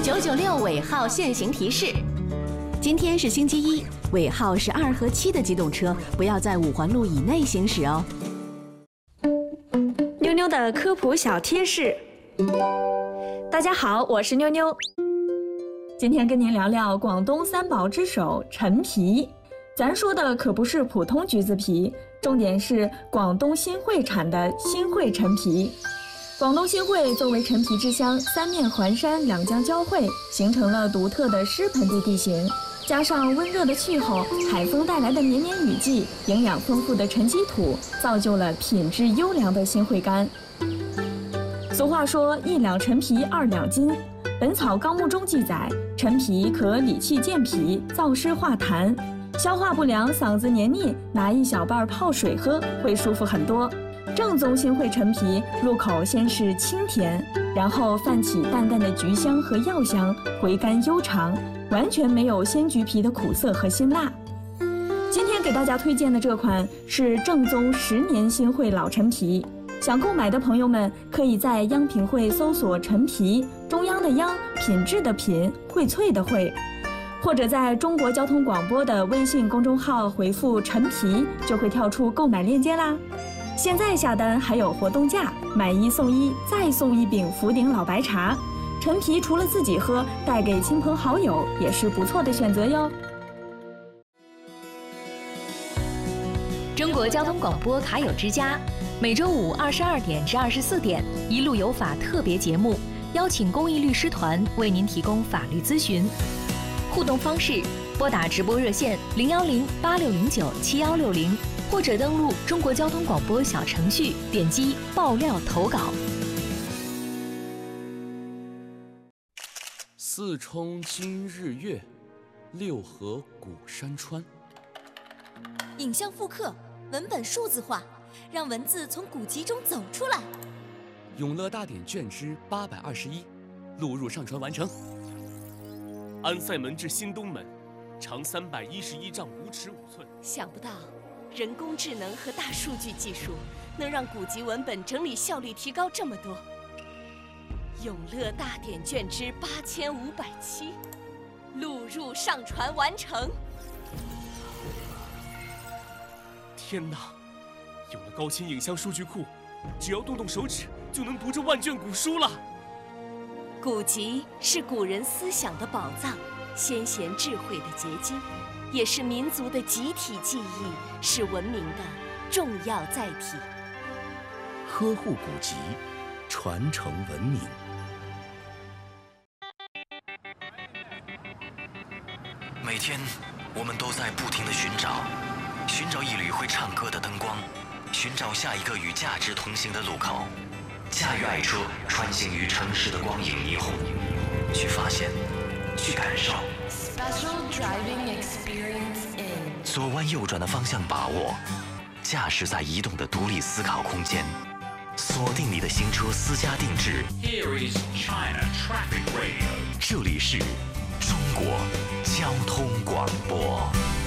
996尾号限行提示：今天是星期一，尾号是2和7的机动车不要在5环路以内行驶哦。 妞妞的科普小贴士。大家好，我是妞妞。今天跟您聊聊广东三宝之首陈皮。咱说的可不是普通橘子皮，重点是广东新会产的新会陈皮。广东新会作为陈皮之乡，三面环山，两江交汇，形成了独特的湿盆地地形，加上温热的气候，海风带来的绵绵雨季，营养丰富的沉积土，造就了品质优良的新会柑。俗话说1两陈皮2两金，《本草纲目》中记载，陈皮可理气健脾，燥湿化痰，消化不良、嗓子黏腻，拿一小半泡水喝会舒服很多。正宗新会陈皮入口先是清甜，然后泛起淡淡的橘香和药香，回甘悠长，完全没有鲜橘皮的苦涩和辛辣。今天给大家推荐的这款是正宗10年新会老陈皮，想购买的朋友们可以在央品汇搜索陈皮，中央的央，品质的品，荟萃的荟，或者在中国交通广播的微信公众号回复陈皮，就会跳出购买链接啦。现在下单还有活动价，买1送1，再送1饼福鼎老白茶。陈皮除了自己喝，带给亲朋好友也是不错的选择哟。 中国交通广播卡友之家，每周五22点至24点，一路有法特别节目，邀请公益律师团为您提供法律咨询。互动方式：拨打直播热线010-8609-7160。或者登录中国交通广播小程序，点击爆料投稿。 4冲今日月，6合古山川。 影像复刻，文本数字化，让文字从古籍中走出来。 永乐大典卷之821，录入上传完成。 安塞门至新东门，长311丈5尺5寸。 想不到人工智能和大数据技术能让古籍文本整理效率提高这么多。永乐大典卷之8507，录入上传完成。 天哪！有了高清影像数据库，只要动动手指就能读这万卷古书了。 古籍是古人思想的宝藏，先贤智慧的结晶，也是民族的集体记忆，是文明的重要载体。 呵护古籍，传承文明。 每天，我们都在不停地寻找一缕会唱歌的灯光，寻找下一个与价值同行的路口。驾驭爱车，穿行于城市的光影霓虹，去发现，去感受。左弯右转的方向把握，驾驶在移动的独立思考空间，锁定你的新车私家定制。Here is China Traffic Radio， 这里是中国交通广播。